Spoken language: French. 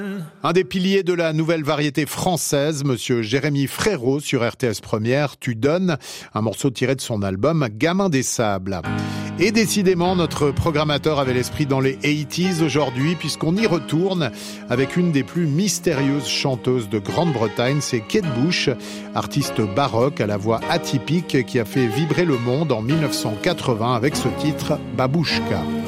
Un des piliers de la nouvelle variété française, monsieur Jérémy Frérot sur RTS Première, Tu donnes, un morceau tiré de son album Gamin des Sables. Et décidément, notre programmateur avait l'esprit dans les 80s aujourd'hui, puisqu'on y retourne avec une des plus mystérieuses chanteuses de Grande-Bretagne, c'est Kate Bush, artiste baroque à la voix atypique qui a fait vibrer le monde en 1980 avec ce titre Babouchka.